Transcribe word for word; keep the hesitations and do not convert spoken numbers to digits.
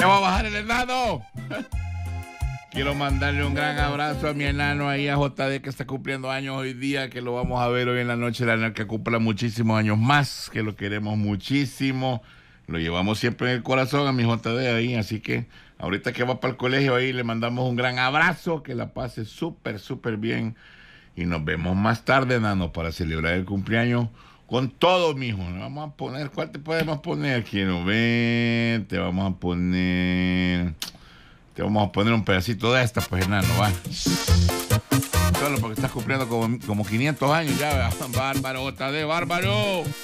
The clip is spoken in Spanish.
va a bajar el enano. Quiero mandarle un gran abrazo a mi enano ahí a J D que está cumpliendo años hoy día, que lo vamos a ver hoy en la noche, la que cumpla muchísimos años más, que lo queremos muchísimo. Lo llevamos siempre en el corazón a mi J D ahí, así que ahorita que va para el colegio ahí le mandamos un gran abrazo, que la pase súper, súper bien. Y nos vemos más tarde, nano, para celebrar el cumpleaños con todo, mijo. Vamos a poner, ¿cuál te podemos poner? Quiero ver, te vamos a poner... Te vamos a poner un pedacito de esta, pues, enano, va. Solo porque estás cumpliendo como, como quinientos años ya, bárbaro, J D, bárbaro.